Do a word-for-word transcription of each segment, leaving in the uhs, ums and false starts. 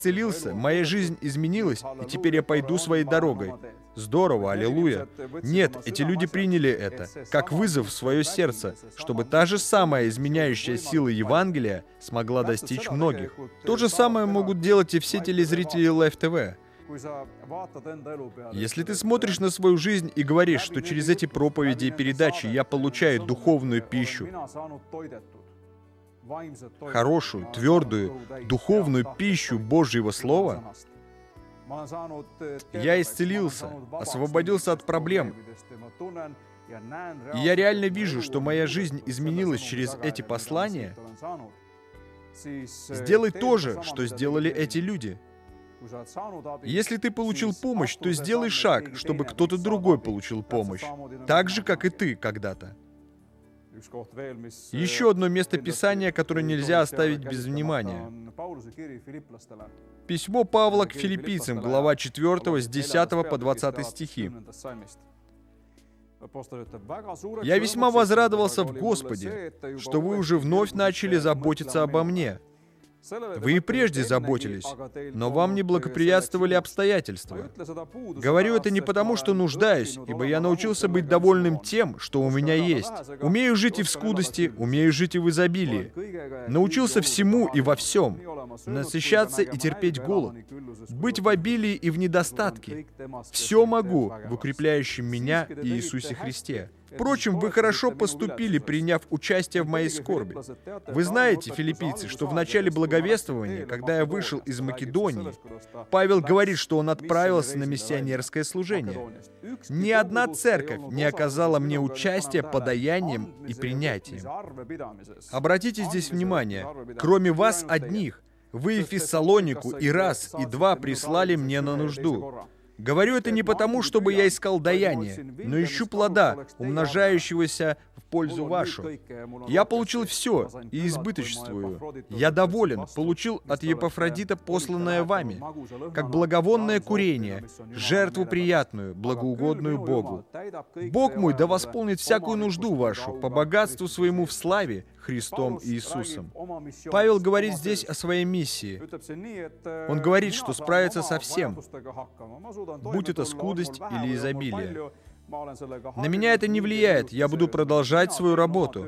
исцелился, моя жизнь изменилась, и теперь я пойду своей дорогой. Здорово, аллилуйя. Нет, эти люди приняли это как вызов в свое сердце, чтобы та же самая изменяющая сила Евангелия смогла достичь многих. То же самое могут делать и все телезрители Live ти ви. Если ты смотришь на свою жизнь и говоришь, что через эти проповеди и передачи я получаю духовную пищу, хорошую, твердую, духовную пищу Божьего Слова, я исцелился, освободился от проблем, и я реально вижу, что моя жизнь изменилась через эти послания, сделай то же, что сделали эти люди. Если ты получил помощь, то сделай шаг, чтобы кто-то другой получил помощь, так же, как и ты когда-то. Еще одно место Писания, которое нельзя оставить без внимания. Письмо Павла к филиппийцам, глава четвёртая, с десятого по двадцатый стихи. «Я весьма возрадовался в Господе, что вы уже вновь начали заботиться обо мне. Вы и прежде заботились, но вам не благоприятствовали обстоятельства. Говорю это не потому, что нуждаюсь, ибо я научился быть довольным тем, что у меня есть. Умею жить и в скудости, умею жить и в изобилии. Научился всему и во всем. Насыщаться и терпеть голод. Быть в обилии и в недостатке. Все могу в укрепляющем меня Иисусе Христе. Впрочем, вы хорошо поступили, приняв участие в моей скорби. Вы знаете, филиппийцы, что в начале благовествования, когда я вышел из Македонии, Павел говорит, что он отправился на миссионерское служение. Ни одна церковь не оказала мне участия подаянием и принятием. Обратите здесь внимание, кроме вас одних, вы и Фессалонику и раз, и два прислали мне на нужду. Говорю это не потому, чтобы я искал даяние, но ищу плода, умножающегося в пользу вашу. Я получил все и избыточествую. Я доволен, получил от Епафродита посланное вами, как благовонное курение, жертву приятную, благоугодную Богу. Бог мой да восполнит всякую нужду вашу по богатству своему в славе Христом Иисусом». Павел говорит здесь о своей миссии. Он говорит, что справится со всем, будь это скудость или изобилие. На меня это не влияет, я буду продолжать свою работу.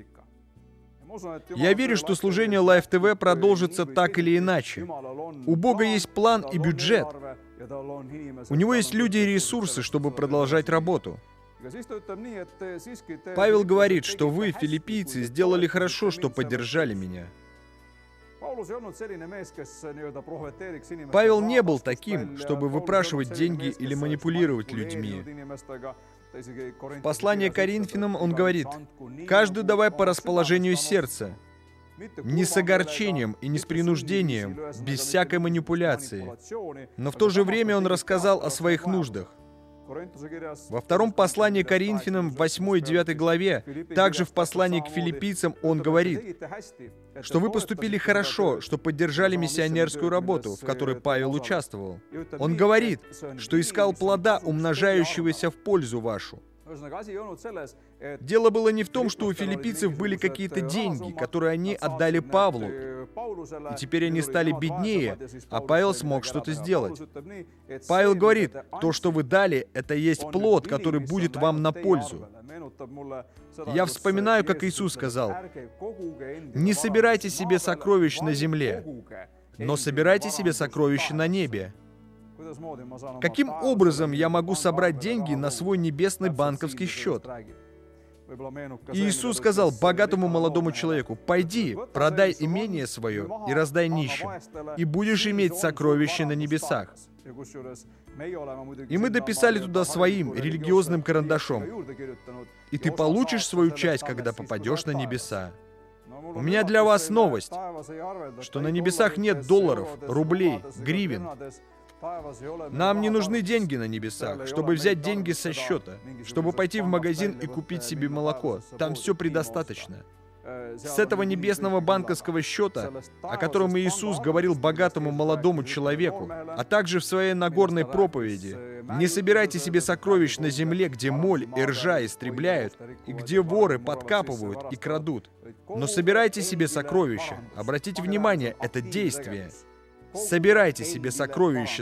Я верю, что служение Live ти ви продолжится так или иначе. У Бога есть план и бюджет. У Него есть люди и ресурсы, чтобы продолжать работу. Павел говорит, что вы, филиппийцы, сделали хорошо, что поддержали меня. Павел не был таким, чтобы выпрашивать деньги или манипулировать людьми. В послании к Коринфянам он говорит: «Каждый давай по расположению сердца, не с огорчением и не с принуждением, без всякой манипуляции». Но в то же время он рассказал о своих нуждах. Во втором послании к Коринфянам, в восьмой и девятой главе, также в послании к филиппийцам он говорит, что вы поступили хорошо, что поддержали миссионерскую работу, в которой Павел участвовал. Он говорит, что искал плода, умножающегося в пользу вашу. Дело было не в том, что у филиппийцев были какие-то деньги, которые они отдали Павлу, и теперь они стали беднее, а Павел смог что-то сделать. Павел говорит, то, что вы дали, это есть плод, который будет вам на пользу. Я вспоминаю, как Иисус сказал: «Не собирайте себе сокровищ на земле, но собирайте себе сокровища на небе». Каким образом я могу собрать деньги на свой небесный банковский счет? И Иисус сказал богатому молодому человеку: «Пойди, продай имение свое и раздай нищим, и будешь иметь сокровища на небесах». И мы дописали туда своим религиозным карандашом: «И ты получишь свою часть, когда попадешь на небеса». У меня для вас новость, что на небесах нет долларов, рублей, гривен. Нам не нужны деньги на небесах, чтобы взять деньги со счета, чтобы пойти в магазин и купить себе молоко. Там все предостаточно. С этого небесного банковского счета, о котором Иисус говорил богатому молодому человеку, а также в своей Нагорной проповеди: «Не собирайте себе сокровищ на земле, где моль и ржа истребляют, и где воры подкапывают и крадут. Но собирайте себе сокровища». Обратите внимание, это действие. Собирайте себе сокровища